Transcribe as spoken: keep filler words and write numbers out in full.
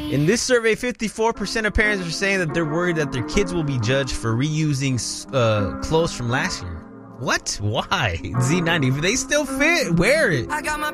In this survey, fifty-four percent of parents are saying that they're worried that their kids will be judged for reusing uh, clothes from last year. What? Why? Z ninety, if they still fit, wear it. I got my